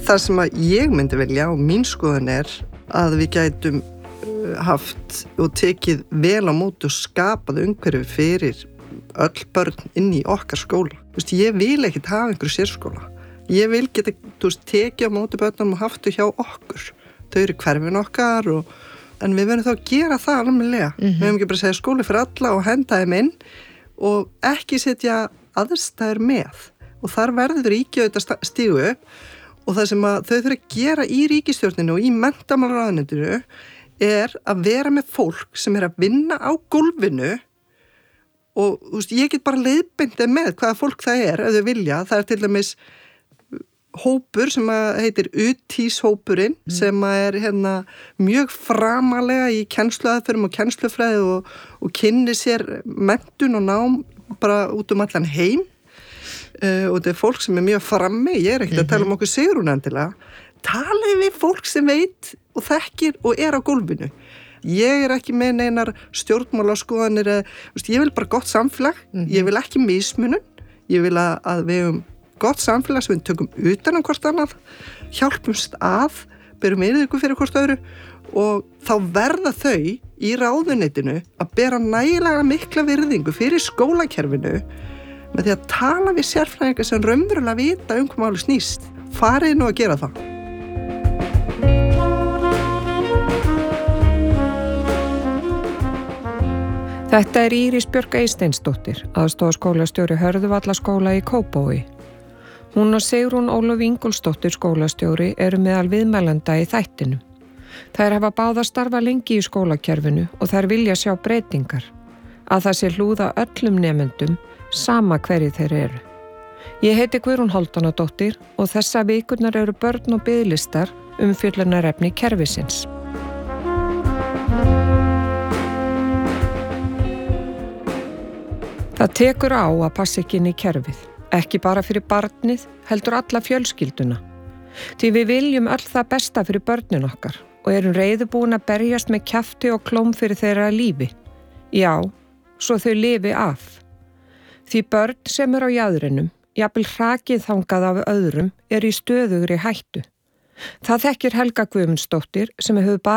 Það sem að ég myndi vilja og mín skoðun að við gætum haft og tekið vel á móti og skapað umhverfi fyrir öll börn inn í okkar skóla. Ég vil ekkert hafa einhverju sérskóla. Ég vil geta tekið á móti börnum og haft þau hjá okkur. Þau eru hverfin okkar en við verðum þá að gera það almennilega. Við höfum ekki bara að segja skóli fyrir alla og henda þeim inn og ekki setja aðstæður með. Og þar verður ríkið auðvitað stígu upp og það sem að þau þurfa að gera í ríkisstjórninu og í menntamálaráðuneytinu að vera með fólk sem að vinna á gólfinu og ég get bara leiðbeintið með hvaða fólk það ef þau vilja. Það til dæmis hópur sem heitir UTIS-hópurinn sem mjög framalega í kennsluaðferðum og kennslufræði og kynni sér menntun og nám bara út allan heim. Og þetta fólk sem mjög frammi, ég ekkert að tala okkur Sigrún endilega, talið við fólk sem veit og þekkir og á gólfinu. Ég ekki með neinar stjórnmálaskoðanir, ég vil bara gott samfélag, ég vil ekki mismunun, ég vil að við höfum gott samfélag sem við tökum utan hvort annað, hjálpumst berum ykkur fyrir hvort öðru og þá verða þau í ráðuneytinu að bera nægilega mikla virðingu fyrir skólakerfinu með því að tala við sérfræðingar sem raunverulega vita hvað máli snýst. Farið nú að gera það. Þetta Íris Björk Eysteinsdóttir, aðstoðarskólastjóri Hörðuvallaskóla í Kópavogi. Hún og Sigrún Ólöf Ingólfsdóttir skólastjóri eru meðal viðmælenda í þættinum. Þær hafa báðar starfað lengi í skólakerfinu og þær vilja sjá breytingar. Að það sé hlúða öllum nemendum sama hverju þeir eru. Ég heiti Guðrún Hálfdánadóttir og þessa vikurnar eru börn og biðlistar umfjöllunarefni kerfisins. Það tekur á að passa ekki inn í kerfið, ekki bara fyrir barnið, heldur alla fjölskylduna. Því við viljum öll það besta fyrir börnin okkar og erum reiðubúin að berjast með kjafti og klóm fyrir þeirra lífi. Já, svo þau lifi af. Því börn sem á jaðrinum, jafnvel hrakið þangað af öðrum, í stöðugri hættu. Það þekkir Helga Guðmundsdóttir sem hefur